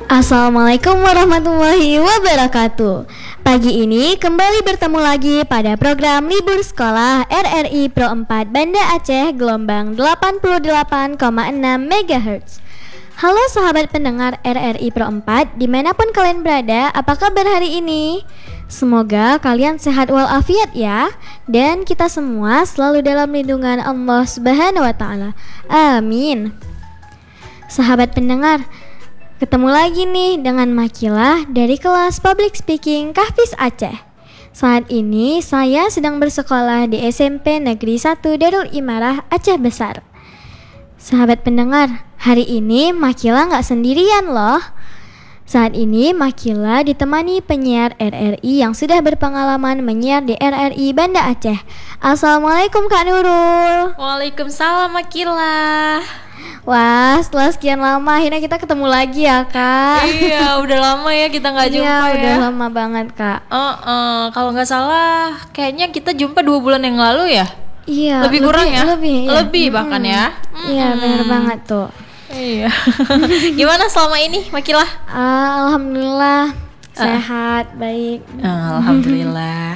Assalamualaikum warahmatullahi wabarakatuh. Pagi ini kembali bertemu lagi pada program Libur Sekolah RRI Pro 4 Banda Aceh gelombang 88,6 MHz. Halo sahabat pendengar RRI Pro 4 dimanapun kalian berada, apa kabar hari ini? Semoga kalian sehat walafiat ya, dan kita semua selalu dalam lindungan Allah Subhanahu wa Ta'ala. Amin. Sahabat pendengar, ketemu lagi nih dengan Makilah dari kelas Public Speaking Kahfiz Aceh. Saat ini saya sedang bersekolah di SMP Negeri 1 Darul Imarah Aceh Besar. Sahabat pendengar, hari ini Makilah gak sendirian loh. Saat ini Makilah ditemani penyiar RRI yang sudah berpengalaman menyiar di RRI Banda Aceh. Assalamualaikum Kak Nurul. Waalaikumsalam Makilah. Wah, setelah sekian lama akhirnya kita ketemu lagi ya Kak. Iya, udah lama ya kita gak jumpa ya. Iya, udah lama banget Kak. Kalau gak salah kayaknya kita jumpa 2 bulan yang lalu ya. Iya, lebih kurang ya. Lebih bahkan ya. Iya, benar banget tuh. Iya. Gimana selama ini Makilah? Alhamdulillah sehat, baik. Alhamdulillah.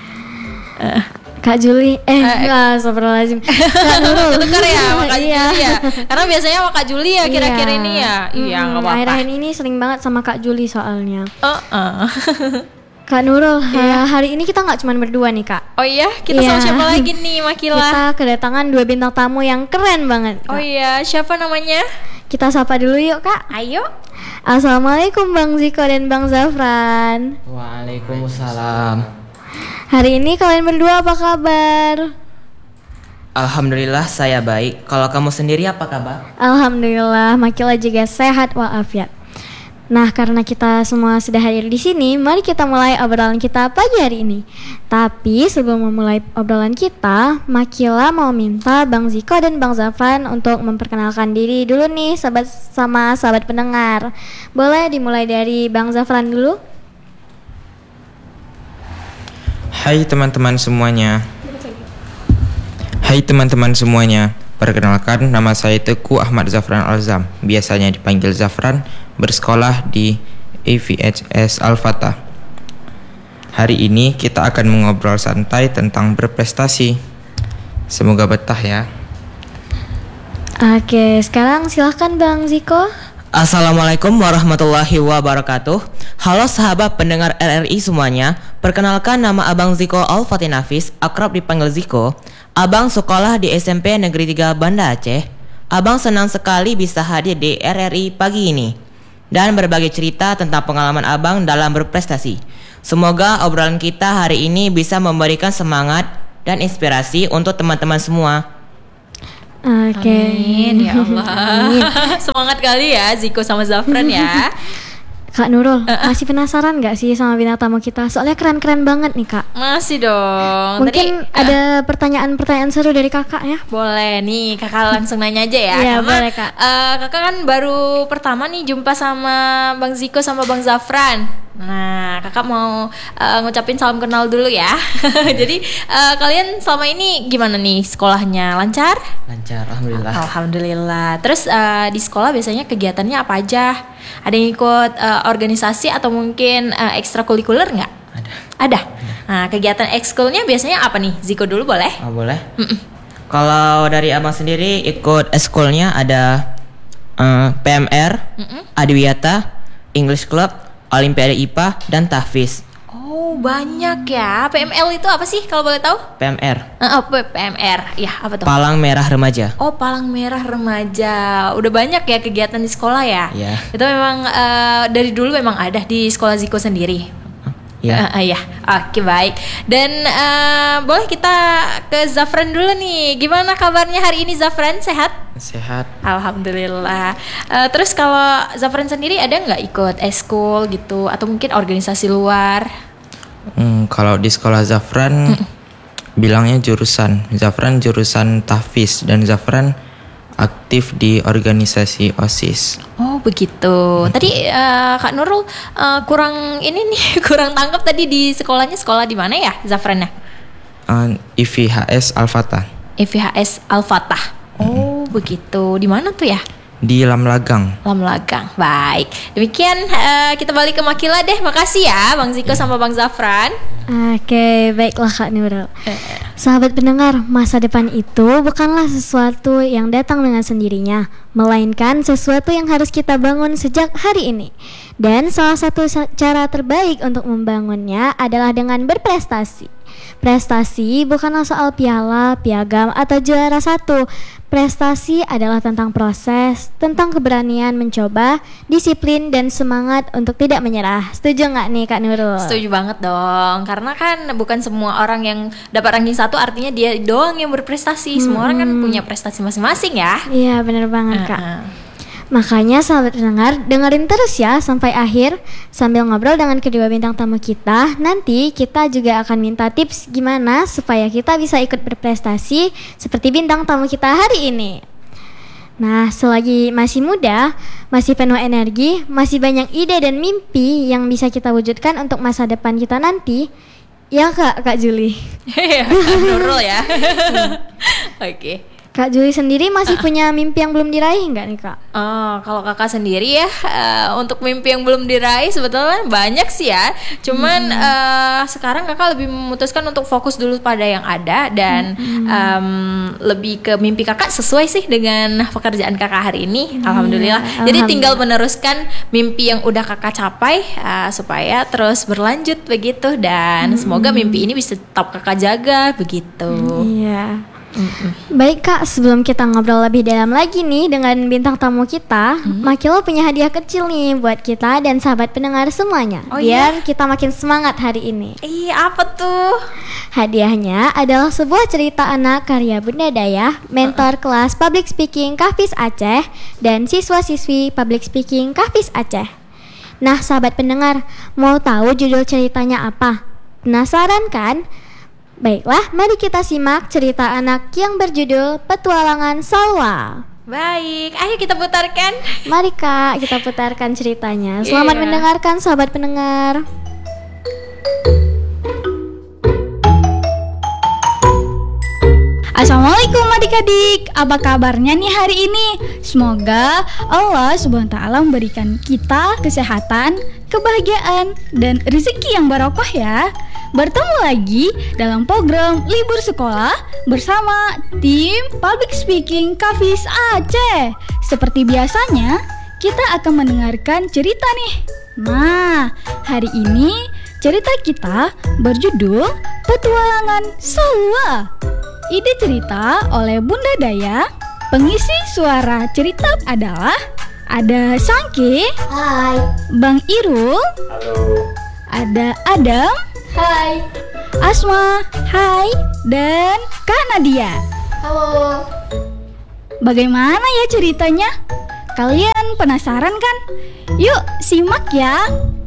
Kak Juli, astagfirullahaladzim. Kak Nurul. Ketukar ya sama Kak Juli ya. Karena biasanya sama Kak Juli ya kira-kira ini ya. Iya, nggak apa-apa. Akhir-akhir ini sering banget sama Kak Juli soalnya. Kak Nurul, hari ini kita nggak cuma berdua nih Kak. Oh iya, kita sama siapa lagi nih Makilah? Kita kedatangan 2 bintang tamu yang keren banget Kak. Oh iya, siapa namanya? Kita sapa dulu yuk Kak. Ayo. Assalamualaikum Bang Ziko dan Bang Zafran. Waalaikumsalam. Hari ini kalian berdua apa kabar? Alhamdulillah saya baik. Kalau kamu sendiri apa kabar? Alhamdulillah, Makilah juga sehat walafiat. Nah, karena kita semua sudah hadir di sini, mari kita mulai obrolan kita pagi hari ini. Tapi sebelum memulai obrolan kita, Makilah mau minta Bang Ziko dan Bang Zafran untuk memperkenalkan diri dulu nih sahabat pendengar. Boleh dimulai dari Bang Zafran dulu? Hai teman-teman semuanya. Perkenalkan, nama saya Teguh Ahmad Zafran Alzam, biasanya dipanggil Zafran, bersekolah di EVHS Al-Fatah. Hari ini kita akan mengobrol santai tentang berprestasi. Semoga betah ya. Oke, sekarang silahkan Bang Ziko. Assalamualaikum warahmatullahi wabarakatuh. Halo sahabat pendengar RRI semuanya. Perkenalkan, nama Abang Ziko Al-Fatih Nafis, akrab dipanggil Ziko. Abang sekolah di SMP Negeri 3 Banda Aceh. Abang senang sekali bisa hadir di RRI pagi ini dan berbagi cerita tentang pengalaman abang dalam berprestasi. Semoga obrolan kita hari ini bisa memberikan semangat dan inspirasi untuk teman-teman semua. Oke. Amin ya Allah. Semangat kali ya Ziko sama Zafran ya. Kak Nurul, masih penasaran gak sih sama bintang tamu kita? Soalnya keren-keren banget nih Kak. Masih dong. Mungkin ada pertanyaan-pertanyaan seru dari kakak ya? Boleh nih, kakak langsung nanya aja ya. Iya boleh Kak. Kakak kan baru pertama nih jumpa sama Bang Ziko sama Bang Zafran. Nah, kakak mau ngucapin salam kenal dulu ya. Jadi kalian selama ini gimana nih sekolahnya? Lancar? Lancar, alhamdulillah. Alhamdulillah. Terus di sekolah biasanya kegiatannya apa aja? Ada yang ikut organisasi atau mungkin ekstrakurikuler nggak? Ada. Nah, kegiatan ekskulnya biasanya apa nih? Ziko dulu boleh? Oh, boleh. Kalau dari abang sendiri ikut eskulnya ada PMR, Adiwiyata, English Club, Olimpiade IPA, dan Tahfiz. Oh, banyak ya. PML itu apa sih kalau boleh tahu? PMR. PMR. Ya, apa tuh? Palang Merah Remaja. Oh, Palang Merah Remaja. Udah banyak ya kegiatan di sekolah ya? Iya. Itu memang dari dulu memang ada di sekolah Ziko sendiri. Iya. Iya. Oke, baik. Dan boleh kita ke Zafran dulu nih. Gimana kabarnya hari ini Zafran? Sehat? Sehat. Alhamdulillah. Terus kalau Zafran sendiri ada nggak ikut eskul gitu atau mungkin organisasi luar? Kalau di sekolah Zafran bilangnya Zafran jurusan Tahfiz, dan Zafran aktif di organisasi OSIS. Oh begitu. Tadi Kak Nurul kurang tangkap tadi di sekolahnya, sekolah di mana ya Zafrannya? IVHS Al-Fatah. IVHS Al-Fatah. Oh begitu. Di mana tuh ya? di Lamlagang. Lamlagang. Baik. Demikian kita balik ke Makila deh. Makasih ya Bang Ziko sama Bang Zafran. Oke, baiklah Kak Nurul. Sahabat pendengar, masa depan itu bukanlah sesuatu yang datang dengan sendirinya, melainkan sesuatu yang harus kita bangun sejak hari ini. Dan salah satu cara terbaik untuk membangunnya adalah dengan berprestasi. Prestasi bukanlah soal piala, piagam, atau juara satu. Prestasi adalah tentang proses, tentang keberanian mencoba, disiplin, dan semangat untuk tidak menyerah. Setuju nggak nih Kak Nurul? Setuju banget dong. Karena kan bukan semua orang yang dapat ranking 1 artinya dia doang yang berprestasi. Semua orang kan punya prestasi masing-masing ya. Iya benar banget Kak. Makanya sahabat pendengar, dengerin terus ya sampai akhir. Sambil ngobrol dengan kedua bintang tamu kita, nanti kita juga akan minta tips gimana supaya kita bisa ikut berprestasi seperti bintang tamu kita hari ini. Nah, selagi masih muda, masih penuh energi, masih banyak ide dan mimpi yang bisa kita wujudkan untuk masa depan kita nanti. Ya Kak Juli. Kak Nurul ya. Oke. Kak Juli sendiri masih punya mimpi yang belum diraih nggak nih Kak? Oh, kalau kakak sendiri ya, untuk mimpi yang belum diraih sebetulnya banyak sih ya. Cuman sekarang kakak lebih memutuskan untuk fokus dulu pada yang ada dan lebih ke mimpi kakak sesuai sih dengan pekerjaan kakak hari ini. Alhamdulillah. Jadi tinggal meneruskan mimpi yang udah kakak capai supaya terus berlanjut begitu dan semoga mimpi ini bisa tetap kakak jaga begitu. Iya. Baik Kak, sebelum kita ngobrol lebih dalam lagi nih dengan bintang tamu kita, Makila punya hadiah kecil nih buat kita dan sahabat pendengar semuanya. Biar kita makin semangat hari ini. Apa tuh? Hadiahnya adalah sebuah cerita anak karya Bunda Daya, mentor kelas Public Speaking Kahvis Aceh dan siswa-siswi Public Speaking Kahvis Aceh. Nah sahabat pendengar, mau tahu judul ceritanya apa? Penasaran kan? Baiklah, mari kita simak cerita anak yang berjudul Petualangan Salwa. Baik, ayo kita putarkan. Mari Kak, kita putarkan ceritanya. Selamat mendengarkan sahabat pendengar. Assalamualaikum adik-adik, apa kabarnya nih hari ini? Semoga Allah Subhanahu wa Ta'ala memberikan kita kesehatan, kebahagiaan, dan rezeki yang barokah ya. Bertemu lagi dalam program Libur Sekolah bersama tim Public Speaking Kahvis Aceh. Seperti biasanya, kita akan mendengarkan cerita nih. Nah, hari ini cerita kita berjudul Petualangan Salwa. Ide cerita oleh Bunda Daya. Pengisi suara cerita adalah ada Sangke, Hai. Bang Irul, Halo. ada Adam, Hai. Asma, hai, dan Kak Nadia. Halo. Bagaimana ya ceritanya? Kalian penasaran kan? Yuk simak ya.